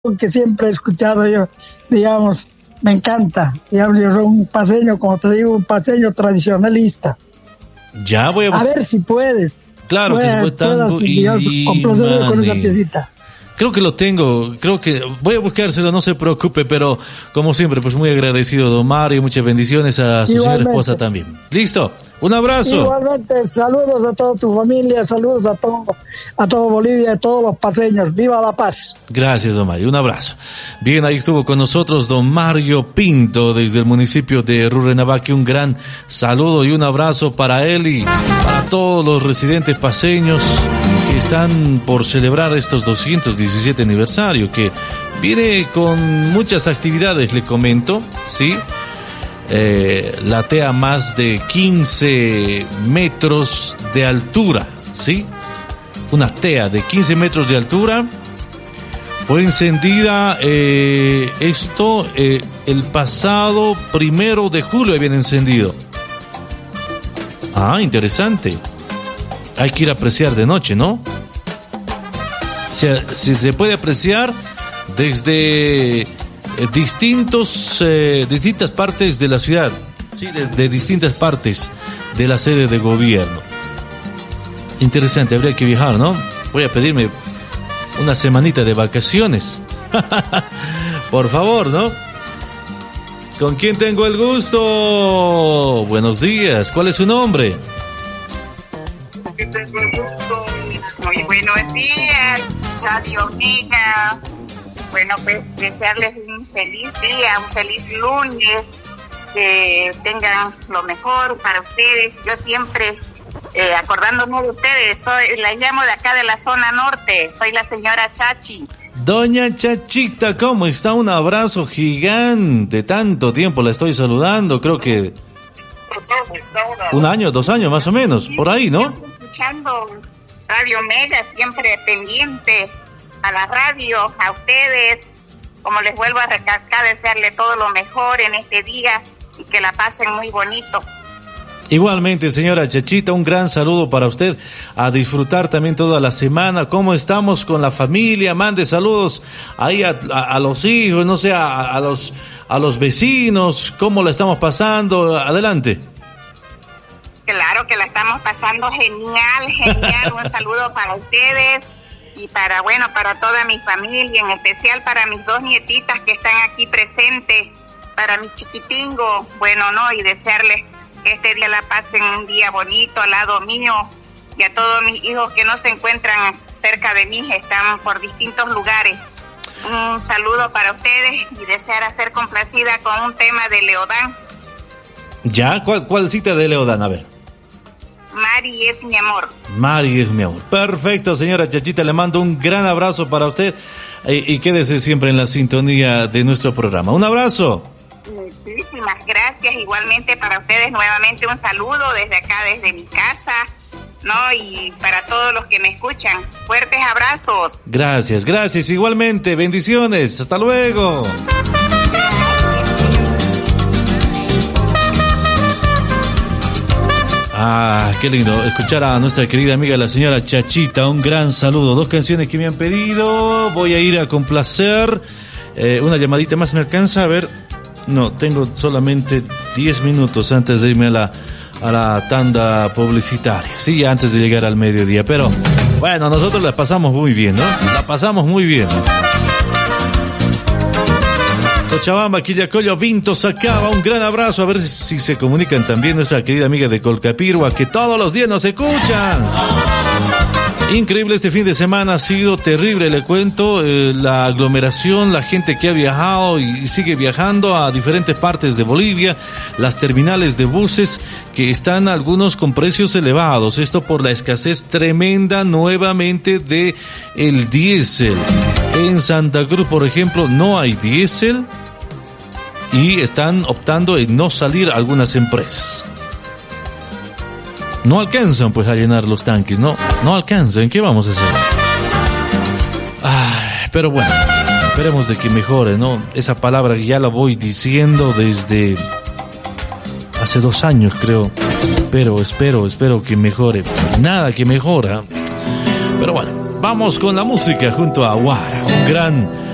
que siempre he escuchado yo, digamos, me encanta. Digamos, yo soy un paseño, como te digo, un paseño tradicionalista. Ya voy a ver si puedes. Claro que se tango y complacerme con esa piecita. Creo que lo tengo, creo que voy a buscárselo, no se preocupe, pero como siempre, pues muy agradecido, don Mario, muchas bendiciones a su señora esposa también. ¿Listo? Un abrazo. Igualmente, saludos a toda tu familia, saludos a todo Bolivia, a todos los paseños. ¡Viva la paz! Gracias, don Mario, un abrazo. Bien, ahí estuvo con nosotros don Mario Pinto, desde el municipio de Rurrenabaque. Un gran saludo y un abrazo para él y para todos los residentes paseños que están por celebrar estos 217 aniversario, que viene con muchas actividades, le comento, ¿sí? Latea más de 15 metros de altura, ¿sí? Una tea de 15 metros de altura. Fue encendida el pasado 1 de julio habían encendido. Ah, interesante. Hay que ir a apreciar de noche, ¿no? O sea, se puede apreciar desde distintas partes de la ciudad, sí, de distintas partes de la sede de gobierno. Interesante, habría que viajar, ¿no? Voy a pedirme una semanita de vacaciones. Por favor, ¿no? ¿Con quién tengo el gusto? Buenos días, ¿cuál es su nombre? Muy buenos días, Radio Omega. Bueno, pues desearles un feliz día, un feliz lunes, que tengan lo mejor para ustedes. Yo siempre, acordándome de ustedes, la llamo de acá de la zona norte, soy la señora Chachi. Doña Chachita, ¿cómo está? Un abrazo gigante, tanto tiempo la estoy saludando, creo que 1 año, 2 años más o menos, por ahí, ¿no? Escuchando Radio Omega, siempre pendiente a la radio, a ustedes, como les vuelvo a recalcar, desearle todo lo mejor en este día y que la pasen muy bonito. Igualmente, señora Chachita, un gran saludo para usted, a disfrutar también toda la semana. ¿Cómo estamos con la familia? Mande saludos ahí a los hijos, no sé, a los vecinos, ¿cómo la estamos pasando? Adelante. Claro que la estamos pasando genial, un saludo para ustedes. Y para toda mi familia, en especial para mis 2 nietitas que están aquí presentes, para mi chiquitingo, y desearles que este día la pasen un día bonito al lado mío, y a todos mis hijos que no se encuentran cerca de mí, están por distintos lugares. Un saludo para ustedes y desear ser complacida con un tema de Leodán. ¿Ya? ¿Cuál cita de Leodán? A ver. Mari es mi amor. Mari es mi amor. Perfecto, señora Chachita, le mando un gran abrazo para usted y quédese siempre en la sintonía de nuestro programa. Un abrazo. Muchísimas gracias, igualmente para ustedes nuevamente un saludo desde acá, desde mi casa, ¿no? Y para todos los que me escuchan, fuertes abrazos. Gracias, igualmente, bendiciones, hasta luego. Ah, qué lindo escuchar a nuestra querida amiga la señora Chachita, un gran saludo. 2 canciones que me han pedido, voy a ir a complacer. Una llamadita más me alcanza, a ver. No, tengo solamente 10 minutos antes de irme a la tanda publicitaria. Sí, antes de llegar al mediodía, pero bueno, nosotros la pasamos muy bien, ¿no? La pasamos muy bien. Cochabamba, Quillacollo, Vinto, Sacaba, un gran abrazo, a ver si se comunican también nuestra querida amiga de Colcapirua, que todos los días nos escuchan. Increíble, este fin de semana ha sido terrible, le cuento, la aglomeración, la gente que ha viajado y sigue viajando a diferentes partes de Bolivia, las terminales de buses que están algunos con precios elevados, esto por la escasez tremenda nuevamente de el diésel. En Santa Cruz, por ejemplo, no hay diésel y están optando en no salir algunas empresas. No alcanzan pues a llenar los tanques, no alcanzan, ¿qué vamos a hacer? Pero bueno, esperemos de que mejore, ¿no? Esa palabra que ya la voy diciendo desde hace 2 años, creo, pero espero que mejore. Nada que mejora, pero bueno, vamos con la música junto a Aguara, un gran